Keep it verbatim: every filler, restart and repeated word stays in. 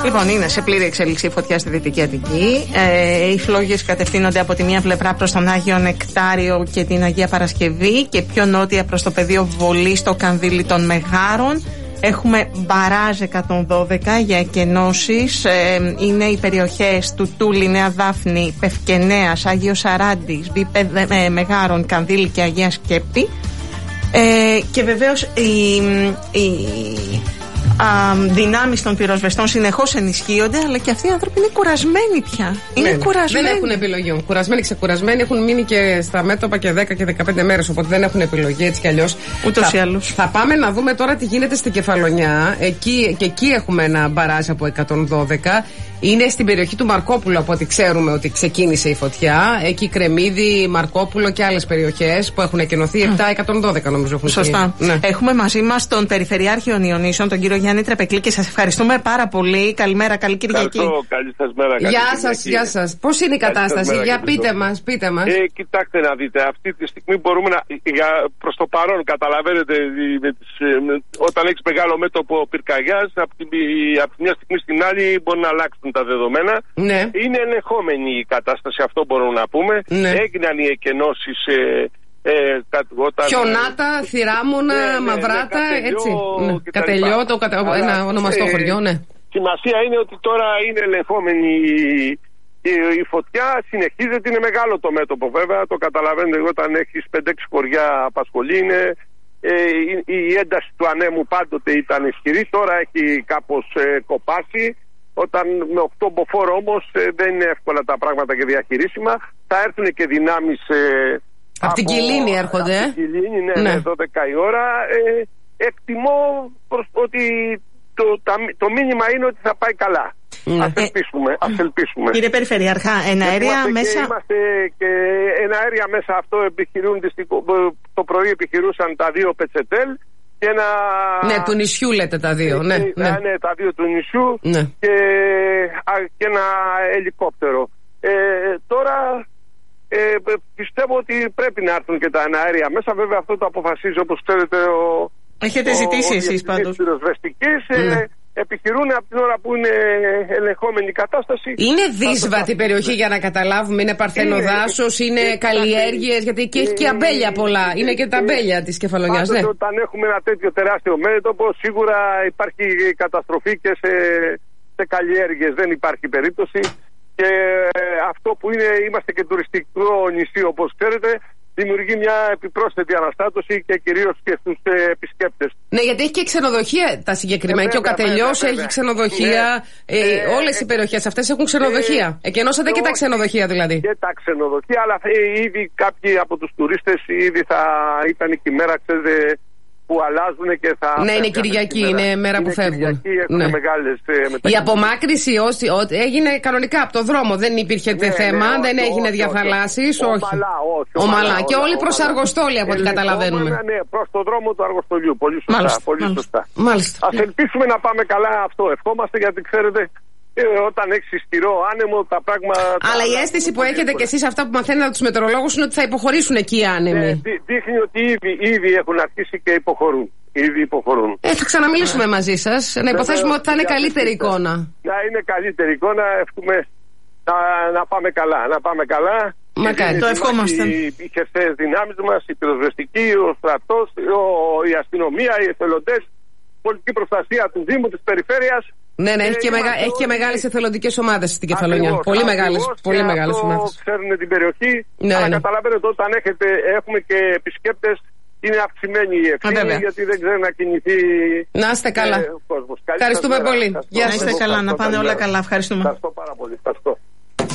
Λοιπόν, είναι σε πλήρη εξέλιξη η φωτιά στη Δυτική Αττική. Ε, οι φλόγες κατευθύνονται από τη μία πλευρά προς τον Άγιο Νεκτάριο και την Αγία Παρασκευή και πιο νότια προς το πεδίο Βολή στο Κανδύλι των Μεγάρων. Έχουμε μπαράζ εκατόν δώδεκα για εκενώσεις. Ε, είναι οι περιοχές του Τούλη, Νέα Δάφνη, Πευκενέας, Άγιος Σαράντης, Βήπε ε, Μεγάρων, Κανδύλι και Αγία Σκέπτη. Ε, και βεβαίως οι, οι δυνάμεις των πυροσβεστών συνεχώς ενισχύονται, αλλά και αυτοί οι άνθρωποι είναι κουρασμένοι πια. Είναι ναι, κουρασμένοι. Δεν έχουν επιλογή. Κουρασμένοι, ξεκουρασμένοι, έχουν μείνει και στα μέτωπα και δέκα και δεκαπέντε μέρες, οπότε δεν έχουν επιλογή έτσι κι αλλιώς. Ούτως ή άλλως. Θα πάμε να δούμε τώρα τι γίνεται στην Κεφαλονιά. Εκεί, και εκεί έχουμε ένα μπαράζ από εκατόν δώδεκα. Είναι στην περιοχή του Μαρκόπουλου, από ό,τι ξέρουμε ότι ξεκίνησε η φωτιά. Εκεί Κρεμμύδι, Μαρκόπουλο και άλλες περιοχές που έχουν εκενωθεί. επτά εκατόν δώδεκα νομίζω έχουν. Σωστά. Ναι. Έχουμε μαζί μας τον Περιφερειάρχη των Ιωνίσεων, τον κύριο Γιάννη Τρεπεκλή, και σας ευχαριστούμε πάρα πολύ. Καλημέρα, καλή Κυριακή. Ευχαριστώ, καλή σας μέρα. Καλή γεια σας, γεια σας. Πώς είναι η κατάσταση, μέρα, για πείτε μας, πείτε μας. Ε, κοιτάξτε να δείτε, αυτή τη στιγμή μπορούμε να. Για, προς το παρόν, καταλαβαίνετε, με τις, με, όταν έχεις μεγάλο μέτωπο πυρκαγιάς, από τη, από τη μια στιγμή στην άλλη μπορεί να αλλάξουν τα δεδομένα. Ναι. Είναι ελεγχόμενη η κατάσταση, αυτό μπορούμε να πούμε. Ναι. Έγιναν οι εκενώσεις. Ε, Ε, όταν, Χιονάτα, Θηράμωνα, ναι, ναι, Μαυράτα, ναι, ναι, έτσι. Ναι. Κατελιό, το κατα... Αλλά, ένα ονομαστό ε, χωριό, ναι. Σημασία είναι ότι τώρα είναι ελεγχόμενη η, η φωτιά, συνεχίζεται, είναι μεγάλο το μέτωπο βέβαια, το καταλαβαίνετε, όταν έχεις πέντε έξι χωριά απασχολεί, είναι, ε, η, η ένταση του ανέμου πάντοτε ήταν ισχυρή, τώρα έχει κάπως ε, κοπάσει. Όταν με οκτώ μποφόρ όμως ε, δεν είναι εύκολα τα πράγματα και διαχειρίσιμα, θα έρθουν και δυνάμεις. Ε, Από την Κιλίνη έρχονται. Από την Κιλίνη, ναι, ναι. δώδεκα η ώρα. Ε, εκτιμώ προς ότι το, τα, το μήνυμα είναι ότι θα πάει καλά. Ναι. Ας ελπίσουμε, ας ελπίσουμε. Κύριε Περιφερειάρχα, εναέρια μέσα. Και είμαστε και εναέρια μέσα, αυτό επιχειρούν, το πρωί επιχειρούσαν τα δύο Πετσετέλ. Και ένα... Ναι, του νησιού λέτε τα δύο. Ναι, ναι, ναι. ναι τα δύο του νησιού. Ναι. Και, και ένα ελικόπτερο. Ε, τώρα... Ε, πιστεύω ότι πρέπει να έρθουν και τα εναέρια μέσα. Βέβαια αυτό το αποφασίζει, όπως ξέρετε, ο, έχετε ο, ζητήσει ο, εσείς πάντως. Πυροσβεστικής mm. ε, επιχειρούν από την ώρα που είναι ελεγχόμενη η κατάσταση. Είναι δύσβατη η περιοχή για να καταλάβουμε. Είναι παρθένο δάσος, είναι καλλιέργειες, γιατί εκεί έχει και αμπέλια πολλά. Είναι και τα αμπέλια της Κεφαλονιάς. Ναι. Όταν έχουμε ένα τέτοιο τεράστιο μέτωπο, σίγουρα υπάρχει καταστροφή και σε, σε καλλιέργειες. Δεν υπάρχει περίπτωση. Και αυτό που είναι, είμαστε και τουριστικό νησί, όπως ξέρετε, δημιουργεί μια επιπρόσθετη αναστάτωση και κυρίως και στους ε, επισκέπτες. Ναι, γιατί έχει και ξενοδοχεία τα συγκεκριμένα. Ε, και ο Κατελιός έχει ξενοδοχεία. Ναι. Ε, ε, όλες οι περιοχές αυτές έχουν ξενοδοχεία. Ε, Εκενώσατε και τα ξενοδοχεία δηλαδή. Και τα ξενοδοχεία, αλλά ε, ήδη κάποιοι από τους τουρίστες ήδη θα ήταν και η μέρα, ξέρετε, που αλλάζουν και θα. Ναι, είναι Κυριακή, είναι μέρα που φεύγουν. Ναι. Μεγάλες, ε, η απομάκρυση όσοι, ό, έγινε κανονικά από το δρόμο. Δεν υπήρχε ναι, θέμα, ναι, δεν όχι, έγινε διαφθαλάσσεις. Όχι. όχι. Ομαλά, όχι. Ομαλά. Ομαλά. Και όλοι προς Αργοστόλη από ό,τι καταλαβαίνουμε. Ναι, προς το δρόμο του Αργοστολιού. Πολύ σωστά. Μάλιστα, πολύ μάλιστα. σωστά. Μάλιστα. Ας ελπίσουμε να πάμε καλά, αυτό ευχόμαστε, γιατί ξέρετε. Ε, όταν έχει ισχυρό άνεμο, τα πράγματα. Αλλά η αίσθηση που έχετε κι εσείς, αυτά που μαθαίνετε από τους μετεωρολόγους, είναι ότι θα υποχωρήσουν εκεί οι άνεμοι. Ε, δείχνει ότι ήδη, ήδη έχουν αρχίσει και υποχωρούν. Ήδη υποχωρούν. Ε, θα ξαναμιλήσουμε yeah. μαζί σας. Να υποθέσουμε ότι θα είναι καλύτερη εικόνα. Να είναι καλύτερη εικόνα, εύχομαι να, να πάμε καλά. Να πάμε καλά. Μακάρι, το ευχόμαστε. Οι, οι χερσαίες δυνάμεις μας, η πυροσβεστική, ο στρατός, ο, η αστυνομία, οι εθελοντές, η πολιτική προστασία του Δήμου, της Περιφέρειας. Ναι, ναι, έχει, και, μεγα... έχει και μεγάλες εθελοντικές ομάδες στην Κεφαλονιά. Ακριβώς, πολύ μεγάλες, πολύ μεγάλες ομάδες. Ξέρουν την περιοχή. Ναι, αλλά ναι. καταλαβαίνετε, όταν έχετε, έχουμε και επισκέπτες, είναι αυξημένη η ευθύνη, γιατί δεν ξέρει να κινηθεί. Να είστε καλά. Ε, ο κόσμος. Ευχαριστούμε πολύ. Γεια σας. Να είστε καλά, να πάνε όλα καλά. Ευχαριστούμε. Ευχαριστώ πάρα πολύ. Ευχαριστώ.